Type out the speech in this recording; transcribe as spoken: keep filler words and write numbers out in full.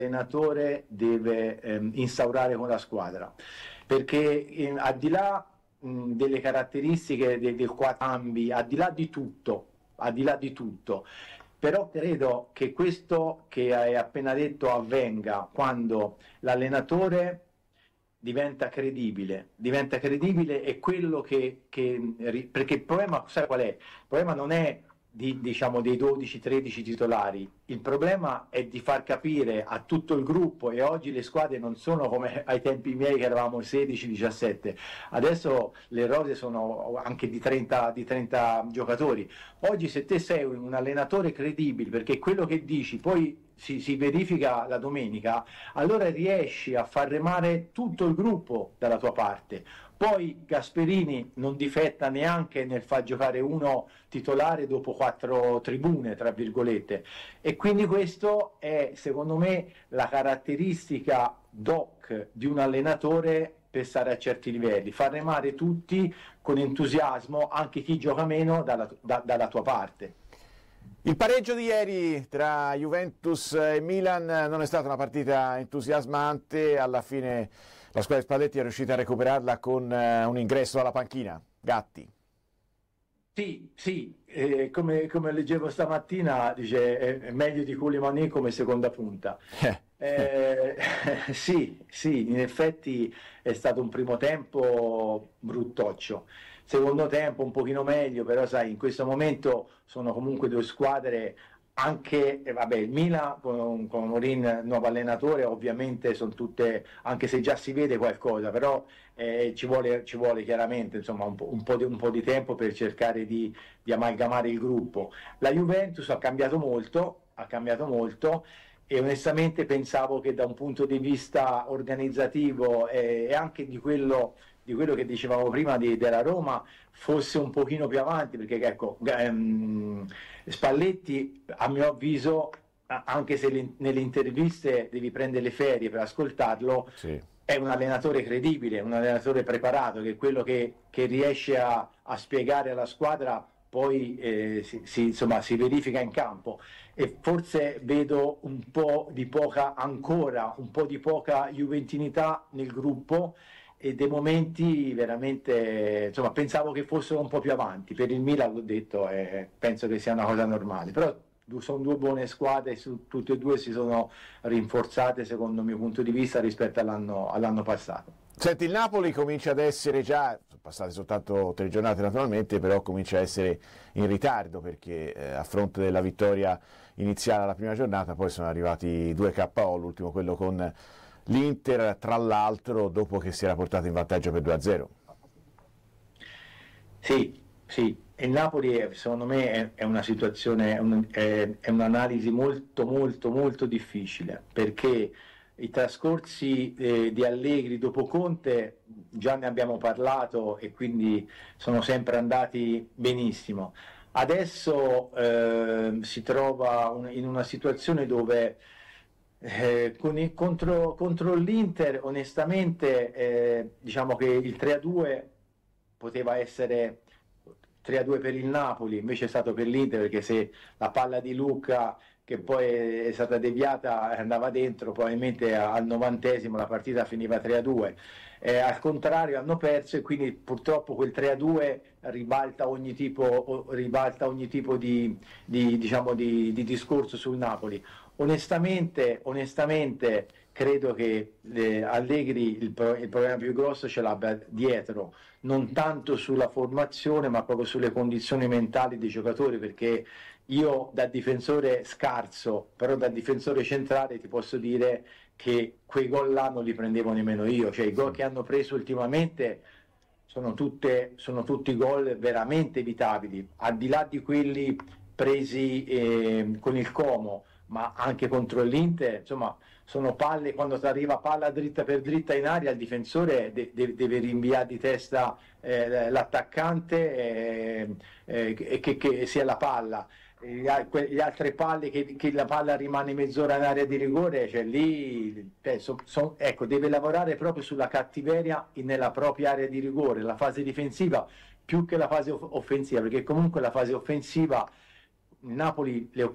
l'allenatore deve ehm, instaurare con la squadra, perché eh, al di là mh, delle caratteristiche de- del quadrambi, al di là di tutto, al di là di tutto, però credo che questo che hai appena detto avvenga quando l'allenatore diventa credibile, diventa credibile è quello che, che perché il problema, sai qual è? Il problema non è di, diciamo, dei dodici tredici titolari, il problema è di far capire a tutto il gruppo, e oggi le squadre non sono come ai tempi miei che eravamo sedici diciassette, adesso le rose sono anche di trenta, di trenta giocatori. Oggi se te sei un allenatore credibile, perché quello che dici poi si, si verifica la domenica, allora riesci a far remare tutto il gruppo dalla tua parte. Poi Gasperini non difetta neanche nel far giocare uno titolare dopo quattro tribune, tra virgolette, e quindi questo è secondo me la caratteristica doc di un allenatore per stare a certi livelli, far remare tutti con entusiasmo, anche chi gioca meno dalla, da, dalla tua parte. Il pareggio di ieri tra Juventus e Milan non è stata una partita entusiasmante, alla fine la squadra di Spalletti è riuscita a recuperarla con un ingresso alla panchina. Gatti. Sì, sì, eh, come, come leggevo stamattina, dice è, è meglio di Koulibaly come seconda punta. Eh, sì, sì, in effetti è stato un primo tempo bruttoccio, secondo tempo un pochino meglio, però sai, in questo momento sono comunque due squadre, anche, eh, vabbè, il Milan con, con Mourinho, nuovo allenatore, ovviamente sono tutte, anche se già si vede qualcosa, però eh, ci vuole, ci vuole chiaramente insomma, un, po', un, po di, un po' di tempo per cercare di, di amalgamare il gruppo. La Juventus ha cambiato molto, ha cambiato molto, e onestamente pensavo che da un punto di vista organizzativo eh, e anche di quello, di quello che dicevamo prima di, della Roma fosse un pochino più avanti, perché ecco, ehm, Spalletti a mio avviso, anche se le, nelle interviste devi prendere le ferie per ascoltarlo, sì, è un allenatore credibile, un allenatore preparato, che è quello che, che riesce a, a spiegare alla squadra poi eh, si, si, insomma, si verifica in campo, e forse vedo un po' di poca, ancora un po' di poca juventinità nel gruppo, e dei momenti veramente, insomma, pensavo che fossero un po' più avanti. Per il Milan l'ho detto, eh, penso che sia una cosa normale, però sono due buone squadre, su, tutte e due si sono rinforzate secondo il mio punto di vista rispetto all'anno, all'anno passato. Senti, il Napoli comincia ad essere già, sono passate soltanto tre giornate naturalmente, però comincia a essere in ritardo, perché eh, a fronte della vittoria iniziale alla prima giornata poi sono arrivati due K O, l'ultimo quello con l'Inter, tra l'altro dopo che si era portato in vantaggio per due a zero. Sì, sì, e il Napoli è, secondo me è, è una situazione, è, un, è, è un'analisi molto molto molto difficile, perché i trascorsi eh, di Allegri dopo Conte già ne abbiamo parlato e quindi sono sempre andati benissimo. Adesso eh, si trova un, in una situazione dove eh, con il, contro, contro l'Inter onestamente eh, diciamo che il tre a due poteva essere tre a due per il Napoli, invece è stato per l'Inter, perché se la palla di Luca, che poi è stata deviata, andava dentro, probabilmente al novantesimo la partita finiva tre a due. Eh, al contrario hanno perso, e quindi purtroppo quel tre a due ribalta ogni tipo, ribalta ogni tipo di, di, diciamo di, di discorso sul Napoli. Onestamente, onestamente credo che eh, Allegri il, pro, il problema più grosso ce l'abbia dietro, non tanto sulla formazione ma proprio sulle condizioni mentali dei giocatori, perché io da difensore scarso, però da difensore centrale ti posso dire che quei gol là non li prendevo nemmeno io, cioè i gol che hanno preso ultimamente sono, tutte, sono tutti gol veramente evitabili, al di là di quelli presi eh, con il Como, ma anche contro l'Inter, insomma, sono palle, quando ti arriva palla dritta per dritta in aria, il difensore de- de- deve rinviare di testa eh, l'attaccante e eh, eh, che, che sia la palla. Le altre palle che, che la palla rimane mezz'ora in area di rigore, cioè lì eh, so, so, ecco, deve lavorare proprio sulla cattiveria nella propria area di rigore, la fase difensiva più che la fase offensiva, perché comunque la fase offensiva il Napoli le